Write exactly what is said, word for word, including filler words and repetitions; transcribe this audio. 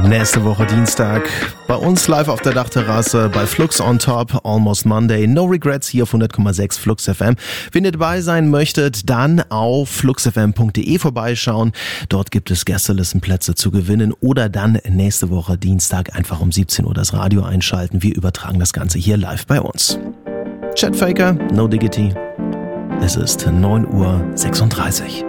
Nächste Woche Dienstag bei uns live auf der Dachterrasse bei Flux on Top, Almost Monday. No Regrets hier auf hundert Komma sechs Flux F M. Wenn ihr dabei sein möchtet, dann auf flux f m punkt d e vorbeischauen. Dort gibt es Gästelistenplätze zu gewinnen oder dann nächste Woche Dienstag einfach um siebzehn Uhr das Radio einschalten. Wir übertragen das Ganze hier live bei uns. Chat Faker, No Diggity. Es ist neun Uhr sechsunddreißig.